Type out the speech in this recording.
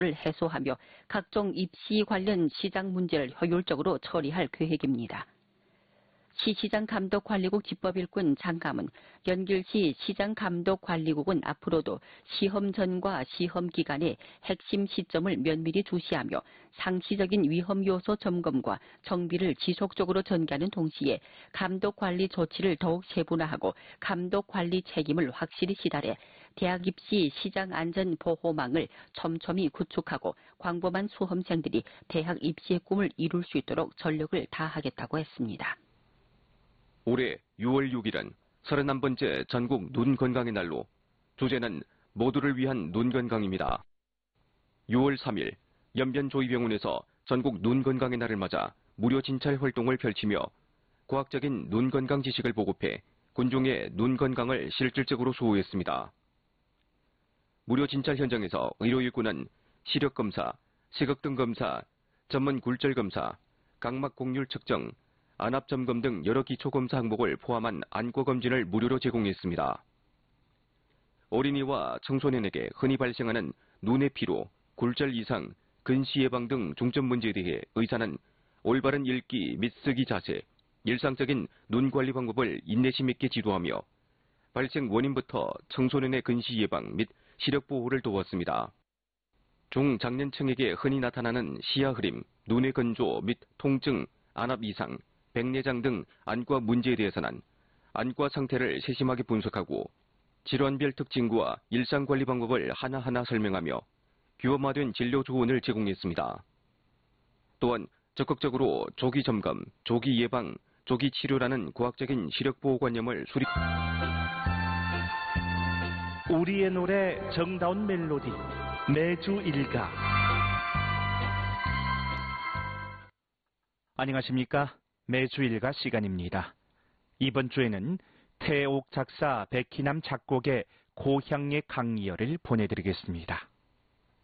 해소하며 각종 입시 관련 시장 문제를 효율적으로 처리할 계획입니다. 시시장감독관리국 집법일꾼 장감은 연길시 시장감독관리국은 앞으로도 시험 전과 시험 기간의 핵심 시점을 면밀히 주시하며 상시적인 위험 요소 점검과 정비를 지속적으로 전개하는 동시에 감독관리 조치를 더욱 세분화하고 감독관리 책임을 확실히 시달해 대학 입시 시장 안전 보호망을 촘촘히 구축하고 광범한 수험생들이 대학 입시의 꿈을 이룰 수 있도록 전력을 다하겠다고 했습니다. 올해 6월 6일은 31번째 전국 눈 건강의 날로 주제는 모두를 위한 눈 건강입니다. 6월 3일 연변조이병원에서 전국 눈 건강의 날을 맞아 무료 진찰 활동을 펼치며 과학적인 눈 건강 지식을 보급해 군중의 눈 건강을 실질적으로 수호했습니다. 무료 진찰 현장에서 의료일꾼은 시력검사, 시각등 검사, 전문 굴절 검사, 각막 곡률 측정, 안압 점검 등 여러 기초검사 항목을 포함한 안과검진을 무료로 제공했습니다. 어린이와 청소년에게 흔히 발생하는 눈의 피로, 굴절 이상, 근시 예방 등 중점 문제에 대해 의사는 올바른 읽기 및 쓰기 자세, 일상적인 눈 관리 방법을 인내심 있게 지도하며 발생 원인부터 청소년의 근시 예방 및 시력 보호를 도왔습니다. 중장년층에게 흔히 나타나는 시야 흐림, 눈의 건조 및 통증, 안압 이상, 백내장 등 안과 문제에 대해서는 안과 상태를 세심하게 분석하고 질환별 특징과 일상관리 방법을 하나하나 설명하며 규범화된 진료 조언을 제공했습니다. 또한 적극적으로 조기 점검, 조기 예방, 조기 치료라는 과학적인 시력보호관념을 수립. 우리의 노래 정다운 멜로디 매주 일가. 안녕하십니까? 매주 일가 시간입니다. 이번 주에는 태옥 작사 백희남 작곡의 고향의 강이여를 보내드리겠습니다.